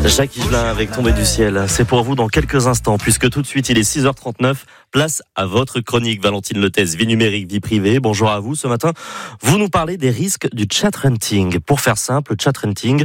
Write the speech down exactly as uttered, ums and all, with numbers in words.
Jacques Higelin avec Tombé du ciel. C'est pour vous dans quelques instants, puisque tout de suite il est six heures trente-neuf. Place à votre chronique, Valentine Lethès, vie numérique, vie privée. Bonjour à vous. Ce matin, vous nous parlez des risques du chat renting. Pour faire simple, le chat renting,